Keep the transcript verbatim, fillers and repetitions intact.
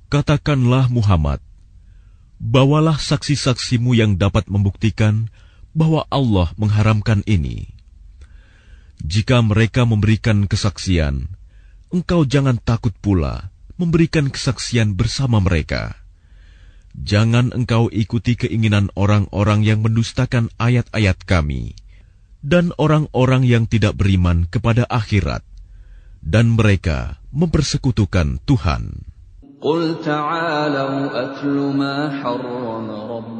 Katakanlah Muhammad, bawalah saksi-saksimu yang dapat membuktikan bahwa Allah mengharamkan ini. Jika mereka memberikan kesaksian, engkau jangan takut pula memberikan kesaksian bersama mereka. Jangan engkau ikuti keinginan orang-orang yang mendustakan ayat-ayat Kami dan orang-orang yang tidak beriman kepada akhirat, dan mereka mempersekutukan Tuhan. قل تعالوا أتل ما حرم